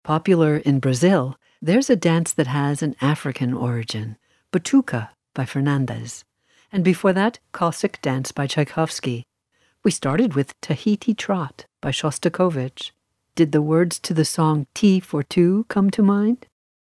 Popular in Brazil, there's a dance that has an African origin, Batuca by Fernandez, and before that, Cossack Dance by Tchaikovsky. We started with Tahiti Trot by Shostakovich. Did the words to the song Tea for Two come to mind?